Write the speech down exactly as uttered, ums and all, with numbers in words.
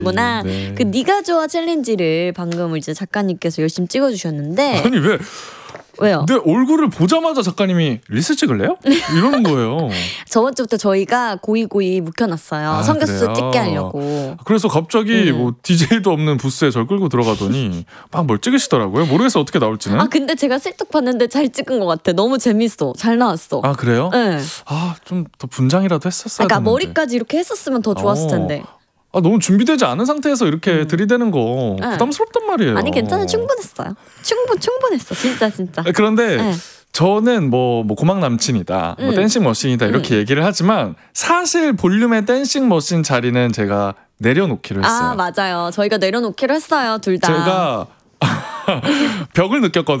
구나. 네. 그 네가 좋아 챌린지를 방금 이제 작가님께서 열심히 찍어주셨는데 아니 왜? 왜요? 내 얼굴을 보자마자 작가님이 리스 찍을래요? 이러는 거예요. 저번 주부터 저희가 고이고이 묵혀놨어요. 아, 성교수 그래요? 찍게 하려고. 그래서 갑자기 음. 뭐 디제이도 없는 부스에 절 끌고 들어가더니 막 뭘 찍으시더라고요. 모르겠어 어떻게 나올지는. 아 근데 제가 슬쩍 봤는데 잘 찍은 것 같아. 너무 재밌어. 잘 나왔어. 아 그래요? 네. 아 좀 더 분장이라도 했었어야 그러니까 되는데. 머리까지 이렇게 했었으면 더 좋았을 어. 텐데. 아 너무 준비되지 않은 상태에서 이렇게 음. 들이대는 거 네. 부담스럽단 말이에요. 아니 괜찮아. 충분했어요. 충분 충분했어. 진짜 진짜. 아, 그런데 네. 저는 뭐, 뭐 고막 남친이다, 뭐 음. 댄싱 머신이다 이렇게 음. 얘기를 하지만 사실 볼륨의 댄싱 머신 자리는 제가 내려놓기로 했어요. 아 맞아요. 저희가 내려놓기로 했어요. 둘 다. 제가 벽을 느꼈거든요.